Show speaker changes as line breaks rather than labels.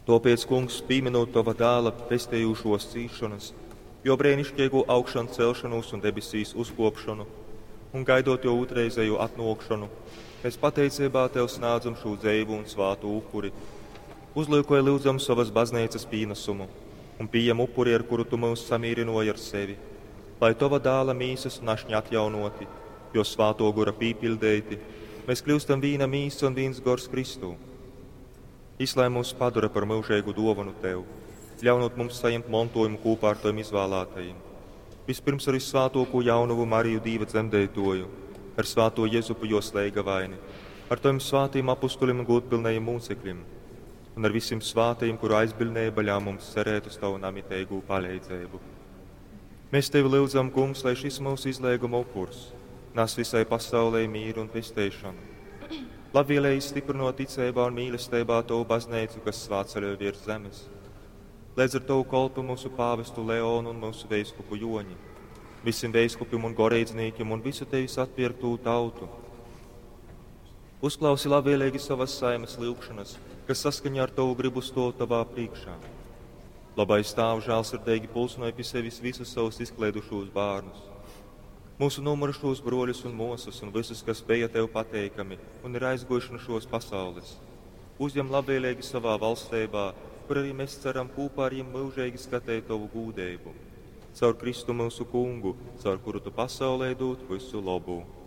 Tāpēc, kungs, pieminot tava dēla pestējušos cīšanas, jo brēnišķīgo augšanu celšanos un debesīs uzkopšanu, un gaidot jau otrreizējo atnākšanu, mēs pateicībā tev sniedzam šo dzīvu un svātu upuri. Uzlūkoja lūdzam savas baznīcas pienesumu un pieņem upuri, ar kuru tu mūs samīrinoji ar sevi, lai tava dēla mīsas našņi atjaunoti, jo svāto gura pīpildēti, mēs kļūstam vīna mīsa un vīns gors Kristū. Izlai mūs padara par mūžēgu dovanu tev, ļaunot mums saņemt mantojumu kopā ar tiem izvēlētajiem. Vispirms ar svātoko jaunuvu Mariju Dīva dzemdētoju, ar svāto Jezupu jo slēga vaini, ar tiem svātiem apustulim un godpilnējiem mūcekļiem, un ar visiem svātajiem, kuru aizbildnēja baļā mums cerēt uz tavu namiteigu palīdzību. Mēs tevi lūdzam, kungs, lai šis mūsu izlēguma upurs nes visai pasaulē mīru un pestēšanu. Labvēlēji stiprinot ticībā un mīlestībā tavu baznīcu, kas svāceļo virs zemes. Lēdz ar tavu kolpu mūsu pāvestu Leonu un mūsu veiskupu Joņi, visiem veiskupiem un gorēdzniekiem un visu tevis atpirktū tautu. Uzklausi labvēlīgi savas saimes lūgšanas, kas saskaņā ar tavu gribu stāv tavā priekšā. Labais stāv žēlsirdīgi pulsinoja pie sevis visus savus izklaidušos bērnus. Mūsu nomurušos broļus un mūsus un visus, kas bija tev pateikami un ir aizgojuši no šos pasaules. Uzņem labvēlīgi savā valstībā, kur arī mēs ceram kopā ar viņiem mūžīgi skatēt tavu gūdējumu. Caur Kristu mūsu kungu, caur kuru tu pasaulē dot visu labu.